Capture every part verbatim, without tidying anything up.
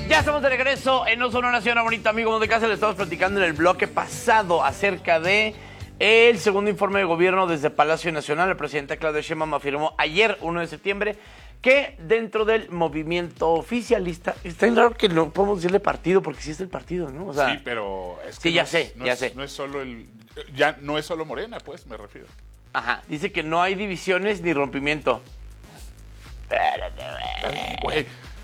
Ya estamos de regreso en No Sonora Nación, bonito amigo de casa. Le estamos platicando en el bloque pasado acerca de el segundo informe de gobierno desde Palacio Nacional. La presidenta Claudia Sheinbaum afirmó ayer, primero de septiembre, que dentro del movimiento oficialista, está bien raro que no podemos decirle partido, porque sí es el partido, ¿no? O sea, sí, pero es que sí, no ya es, sé, no ya es, sé. No es solo el, ya no es solo Morena, pues, me refiero. Ajá, dice que no hay divisiones ni rompimiento. Güey.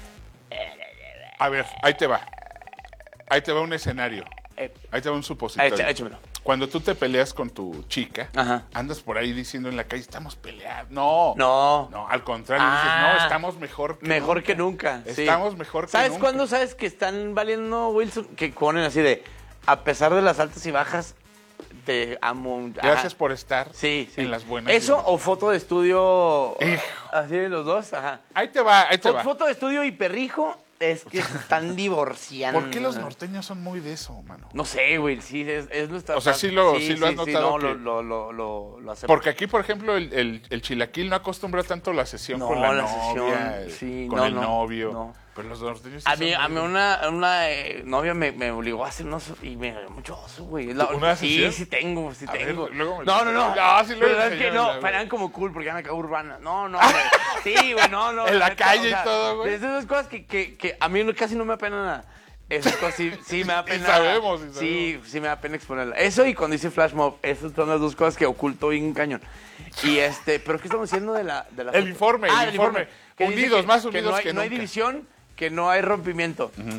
A ver, ahí te va. Ahí te va un escenario. Ahí te va un supositorio. Échamelo. Cuando tú te peleas con tu chica, Ajá. andas por ahí diciendo en la calle, estamos peleando. No. No. No, al contrario, Ah, dices, no, estamos mejor que Mejor nunca. que nunca. sí. Estamos mejor que ¿Sabes nunca. cuándo sabes que están valiendo, Wilson? Que ponen así de, a pesar de las altas y bajas, te amo. Gracias Ajá. por estar Sí, sí. en las buenas. Eso o foto de estudio, Hijo. así de los dos, ajá. Ahí te va, ahí te Fo- va. Foto de estudio y perrijo, es que se están divorciando. ¿Por qué los norteños son muy de eso, mano? No sé, güey, sí, es, es nuestra... O sea, sí lo- sí lo has sí, notado no, que- lo, lo, lo, lo hacemos. Porque aquí, por ejemplo, el, el, el chilaquil no acostumbra tanto la sesión No, con la, la novia, sesión, sí, con no, el no, novio. no. Pero los norteños sí A mí, son a muy- mí una, una eh, novia me, me obligó a hacer unos y me dio mucho oso, güey. La- ¿Una sí, sesión? sí tengo, sí A ver, tengo. luego me- no, no, no. No, sí, luego Pero es que no, enséñamela, güey. eran como cool porque ya me acabo urbana. No, no, güey. Sí, güey, no, no. En la neta, calle y todo, güey. Esas cosas que, que, que a mí no- casi no me apena nada. Esas cosas sí, sí me da Y pena. sabemos, y sabemos. Sí, sí me da pena exponerla. Eso y cuando hice Flash Mob, esas son las dos cosas que oculto bien cañón. Y este, pero ¿qué estamos diciendo de la, de la El foto? informe, el Ah, informe. Que dice Unidos, que- más que unidos no hay, que no hay nunca. división, que no hay rompimiento. Híjole.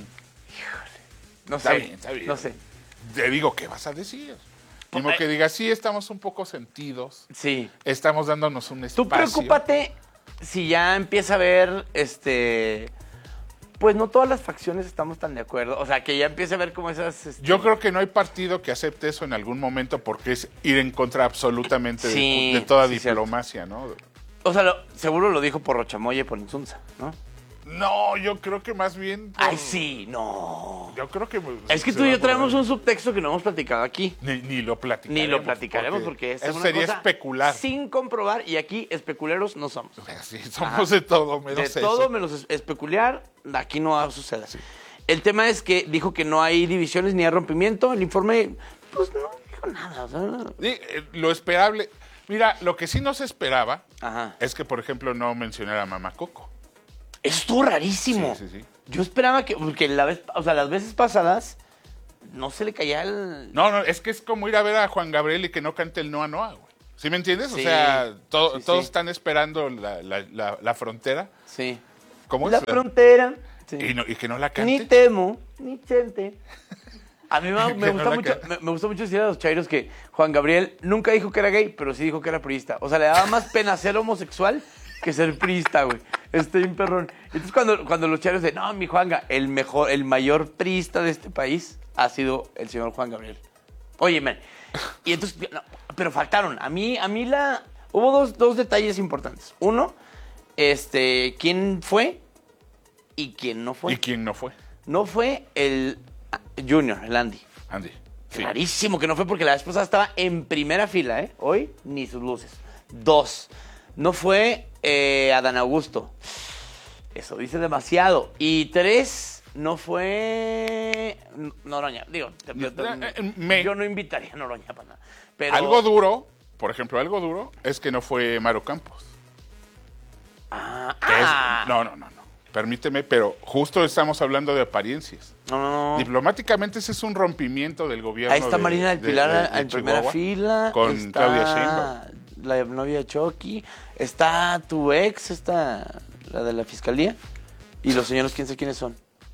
No Está sé. bien, está bien. No sé. Te digo, ¿qué vas a decir? Como Pues, que digas, sí, estamos un poco sentidos, Sí. estamos dándonos un espacio. Tú preocúpate si ya empieza a ver, este... Pues no todas las facciones estamos tan de acuerdo. O sea, que ya empiece a ver como esas... este, Yo creo que no hay partido que acepte eso en algún momento porque es ir en contra absolutamente de- Sí, de, toda sí, diplomacia, ¿no? O sea, lo- seguro lo dijo por Rochamoya y por Insunza, ¿no? No, yo creo que más bien... por- Ay, sí, no. Yo creo que... Es que se tú y va yo por traemos ahí. un subtexto que no hemos platicado aquí. Ni, ni lo platicaremos. Ni lo platicaremos porque, es eso una sería cosa especular. sin comprobar y aquí especuleros no somos. Sí, somos de todo, menos De eso. todo menos es- especular, aquí no va a suceder. El tema es que dijo que no hay divisiones ni hay rompimiento. El informe, pues no dijo nada. O sea, no. Sí, eh, lo esperable... Mira, lo que sí no se esperaba Ajá. es que, por ejemplo, no mencionara a Mamá Coco. Eso estuvo rarísimo. Sí, sí, sí. Yo esperaba que, porque la vez, o sea, las veces pasadas no se le caía el... No, no, es que es como ir a ver a Juan Gabriel y que no cante el Noa Noa, güey. ¿Sí me entiendes? Sí, o sea, to- sí, todos sí. están esperando la, la, la, la frontera. Sí. ¿Cómo La es? frontera. Sí. Y, no- y que no la cante. Ni temo, ni chente. A mí me, me Que no gusta la mucho, ca- me, me gusta mucho decir a los chairos que Juan Gabriel nunca dijo que era gay, pero sí dijo que era priista. O sea, le daba más pena ser homosexual que ser priista, güey. Estoy un perrón. Entonces cuando, cuando los chairos dicen, no, mi Juanga, el mejor, el mayor priista de este país ha sido el señor Juan Gabriel. Oye, man. Y entonces, no, pero faltaron. A mí, a mí la... Hubo dos, dos detalles importantes. Uno, este, ¿quién fue y quién no fue? ¿Y quién no fue? No fue el ah, Junior, el Andy. Andy. Sí. Clarísimo que no fue porque la vez pasada estaba en primera fila, ¿eh? Hoy ni sus luces. Dos, no fue eh, Adán Augusto. Eso dice demasiado. Y tres, no fue Noroña. Digo, te- te- Eh, eh, me- yo no invitaría a Noroña para nada. Pero, Algo duro, por ejemplo, algo duro es que no fue Mario Campos. Ah, Que es- ah. no, no, no, no. Permíteme, pero justo estamos hablando de apariencias. No, no, no. Diplomáticamente ese es un rompimiento del gobierno. Ahí está de- Marina del de- Pilar de- de en primera Chihuahua fila. Con está Claudia Sheinbaum. la novia de Chucky. Está tu ex, está la de la fiscalía. Y los señores, quién sabe quiénes son.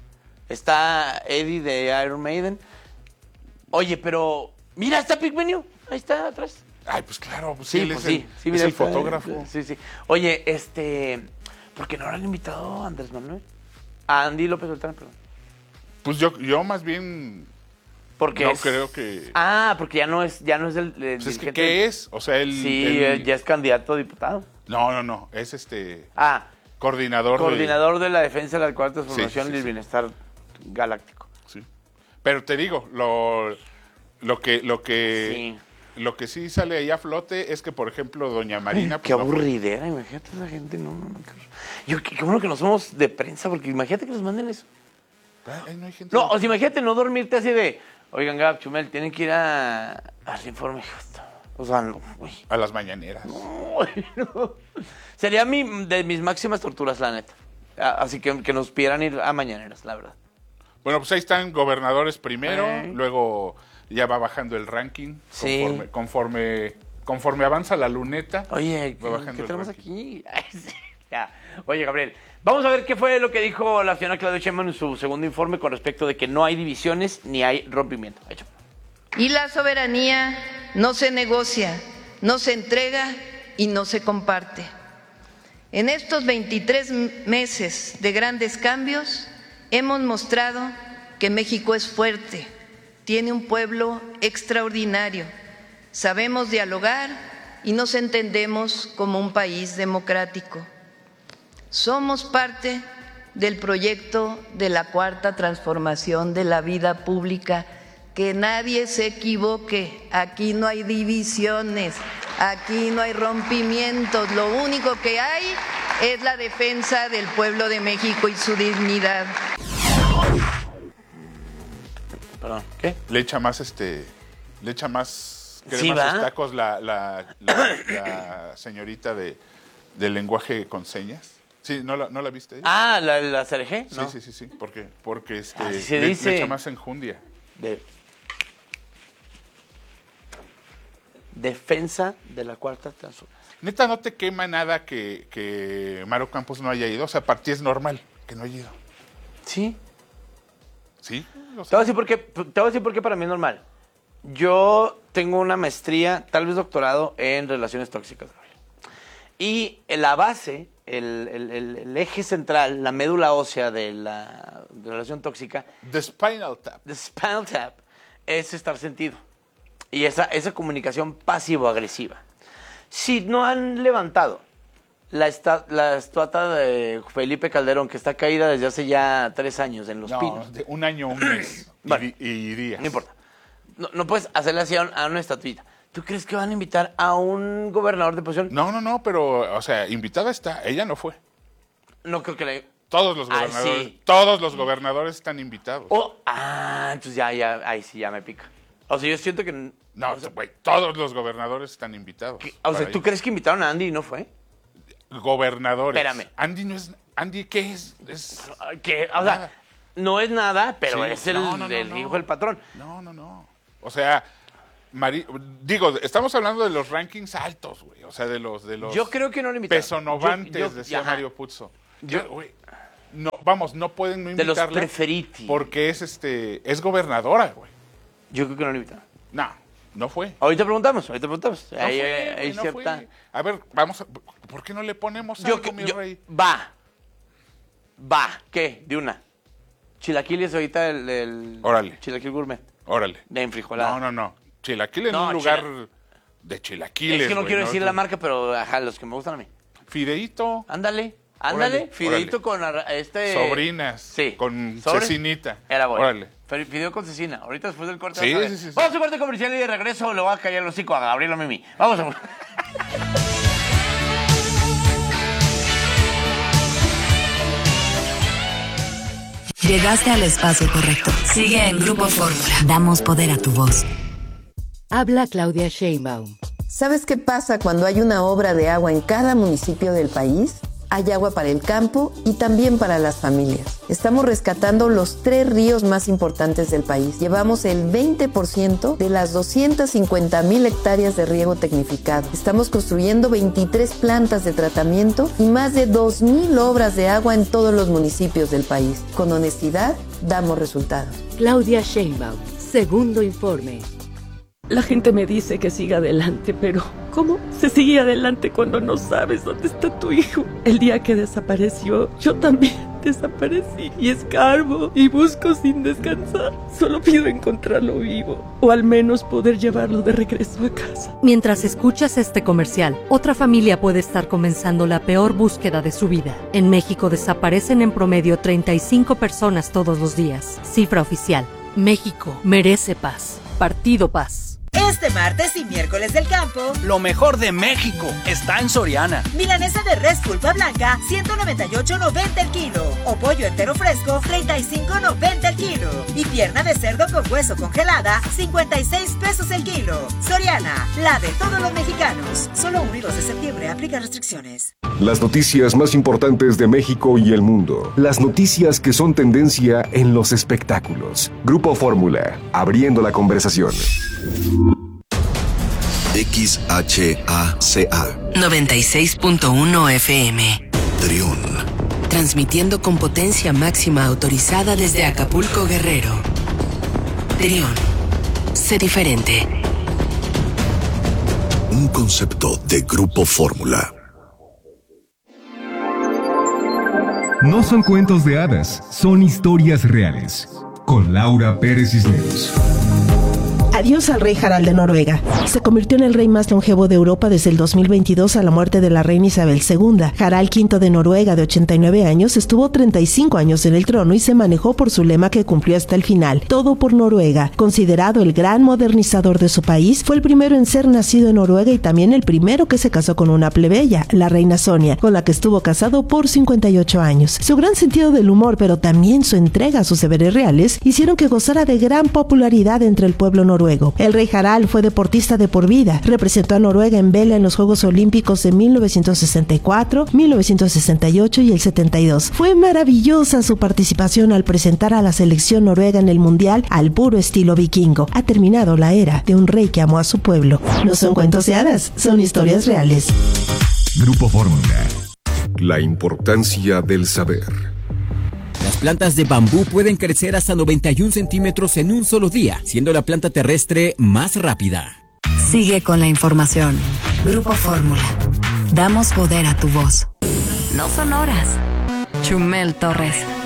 Está Eddie de Iron Maiden. Oye, pero mira, está Pigmenio. Ahí está atrás. Ay, pues claro, pues sí, él pues es, el, sí, es mira, el ahí está. fotógrafo. Sí, sí. Oye, este... ¿por qué no habrán invitado a Andrés Manuel? A Andy López Beltrán, perdón. Pues yo, yo más bien Porque no es- creo que... Ah, porque ya no es, ya no es el, el Pues es que, dirigente. ¿qué es? O sea, él... Sí, él- él ya es candidato a diputado. No, no, no, es este Ah, coordinador, coordinador de la defensa de la cuarta transformación Sí, sí, y el sí. bienestar galáctico. de... Sí. Pero te digo, lo, lo que... Lo que Sí. Lo que sí sale ahí a flote es que, por ejemplo, doña Marina... Qué pues, no- aburridera, imagínate esa gente, no, no, no, qué horror. Yo, qué, qué bueno que no somos de prensa, porque imagínate que nos manden eso. Ay, no, hay gente No, o sea, imagínate no dormirte así de, oigan, Gab, Chumel, tienen que ir a al informe. O sea, no, uy. A las mañaneras. Uy, no. Sería mi, de mis máximas torturas, la neta. Así que que nos pidieran ir a mañaneras, la verdad. Bueno, pues ahí están gobernadores primero, Eh. luego ya va bajando el ranking. Sí. Conforme, conforme, conforme avanza la luneta. Oye, va bajando ¿qué el tenemos ranking. aquí? Ay, sí. Ya. Oye, Gabriel, vamos a ver qué fue lo que dijo la señora Claudia Sheinbaum en su segundo informe con respecto de que no hay divisiones ni hay rompimiento. Hecho. Y la soberanía no se negocia, no se entrega y no se comparte. En estos veintitrés meses de grandes cambios hemos mostrado que México es fuerte, tiene un pueblo extraordinario, sabemos dialogar y nos entendemos como un país democrático. Somos parte del proyecto de la Cuarta Transformación de la vida pública. Que nadie se equivoque, aquí no hay divisiones, aquí no hay rompimientos, lo único que hay es la defensa del pueblo de México y su dignidad. Perdón, ¿qué? Le echa más este, le echa más Sí, crema a sus ¿va? tacos la, la, la, la señorita de, del lenguaje con señas. Sí, ¿no la, no la viste? Ah, ¿la, la C R G? Sí, No. sí, sí, sí. ¿Por qué? Porque este, Así se le, dice. le echa más enjundia. De defensa de la Cuarta Transformación. Neta, no te quema nada que, que Maru Campos no haya ido. O sea, para ti es normal que no haya ido. Sí. ¿Sí? O Te sea, voy a decir por qué, te voy a decir por qué para mí es normal. Yo tengo una maestría, tal vez doctorado, en relaciones tóxicas, Gabriel. Y la base, el, el, el, el eje central, la médula ósea de la, de la relación tóxica, The Spinal Tap. the spinal tap, es estar sentido. Y esa, esa comunicación pasivo-agresiva. Si no han levantado la, esta, la estatua de Felipe Calderón, que está caída desde hace ya tres años en Los No, Pinos. de un año, un mes. Bueno, y, y días. No importa. No, no puedes hacerle así a, un- a una estatuita. ¿Tú crees que van a invitar a un gobernador de posición? No, no, no, pero, o sea, invitada está. Ella no fue. No creo que le... Todos los Ay, gobernadores, sí. todos los gobernadores están invitados. Oh, ah, entonces ya, ya, ahí sí ya me pica. O sea, yo siento que... No, o sea, güey, todos los gobernadores están invitados. que- o sea, para ¿tú ir. crees que invitaron a Andy y no fue? Gobernadores. Espérame. Andy no es. Andy, ¿qué es? Es. Que, o sea, Nada. no es nada, pero Sí. es el, No, no, no, el no. hijo del patrón. No, no, no. O sea, Mari- digo, estamos hablando de los rankings altos, güey. O sea, de los de los Yo creo que no lo invitaron. pesonovantes, Yo- yo- decía ajá. Mario Puzo. Yo- Yo, güey, no, vamos, no pueden no De los invitarla preferitis. porque es este es gobernadora, güey. Yo creo que no lo invitaron. No, no fue. Ahorita preguntamos, ahorita preguntamos. No ahí fue, hay, güey, hay no cierta... fue. A ver, vamos a, ¿por qué no le ponemos Yo, algo, que- mi yo- rey? va, va, ¿qué? De una. Chilaquiles ahorita el, el Órale. chilaquil gourmet, Órale. de enfrijolada. No, no, no. Chilaquil en No, un lugar chila- de chilaquiles. Es que no güey, quiero decir la Tú- marca, pero ajá, los que me gustan a mí. Fideíto. Ándale, ándale, Órale, fideito órale. con arra- este... Sobrinas. Sí. Con ¿Sobres? cecinita. Era bueno. Órale. Fe- Fideo con cecina. Ahorita después del corte. Sí, vamos a ver. sí, sí, sí. Vamos a un corte comercial y de regreso le voy a callar el hocico a Gabriela Mimi. Vamos a... Llegaste al espacio correcto. Sigue en Grupo Fórmula. Damos poder a tu voz. Habla Claudia Sheinbaum. ¿Sabes qué pasa cuando hay una obra de agua en cada municipio del país? Hay agua para el campo y también para las familias. Estamos rescatando los tres ríos más importantes del país. Llevamos el veinte por ciento de las doscientas cincuenta mil hectáreas de riego tecnificado. Estamos construyendo veintitrés plantas de tratamiento y más de dos mil obras de agua en todos los municipios del país. Con honestidad, damos resultados. Claudia Sheinbaum. Segundo informe. La gente me dice que siga adelante, pero ¿cómo se sigue adelante cuando no sabes dónde está tu hijo? El día que desapareció, yo también desaparecí y escarbo y busco sin descansar. Solo pido encontrarlo vivo o al menos poder llevarlo de regreso a casa. Mientras escuchas este comercial, otra familia puede estar comenzando la peor búsqueda de su vida. En México desaparecen en promedio treinta y cinco personas todos los días. Cifra oficial. México merece paz. Partido Paz. Este martes y miércoles del campo, lo mejor de México está en Soriana. Milanesa de res pulpa blanca, ciento noventa y ocho noventa el kilo. O pollo entero fresco, treinta y cinco noventa el kilo. Y pierna de cerdo con hueso congelada, cincuenta y seis pesos el kilo. Soriana, la de todos los mexicanos. Solo uno y dos de septiembre, aplica restricciones. Las noticias más importantes de México y el mundo. Las noticias que son tendencia en los espectáculos. Grupo Fórmula, abriendo la conversación. X H A C A noventa y seis punto uno F M. Triún. Transmitiendo con potencia máxima autorizada desde Acapulco, Guerrero. Triún. Sé diferente. Un concepto de Grupo Fórmula. No son cuentos de hadas, son historias reales. Con Laura Pérez Cisneros. Adiós al rey Harald de Noruega. Se convirtió en el rey más longevo de Europa desde el dos mil veintidós a la muerte de la reina Isabel segunda. Harald quinto de Noruega, de ochenta y nueve años, estuvo treinta y cinco años en el trono y se manejó por su lema que cumplió hasta el final: todo por Noruega. Considerado el gran modernizador de su país, fue el primero en ser nacido en Noruega y también el primero que se casó con una plebeya, la reina Sonia, con la que estuvo casado por cincuenta y ocho años. Su gran sentido del humor, pero también su entrega a sus deberes reales, hicieron que gozara de gran popularidad entre el pueblo noruego. El rey Harald fue deportista de por vida. Representó a Noruega en vela en los Juegos Olímpicos de mil novecientos sesenta y cuatro, mil novecientos sesenta y ocho y el setenta y dos. Fue maravillosa su participación al presentar a la selección noruega en el Mundial al puro estilo vikingo. Ha terminado la era de un rey que amó a su pueblo. No son cuentos de hadas, son historias reales. Grupo Fórmula. La importancia del saber. Las plantas de bambú pueden crecer hasta noventa y un centímetros en un solo día, siendo la planta terrestre más rápida. Sigue con la información. Grupo Fórmula. Damos poder a tu voz. No son horas. Chumel Torres.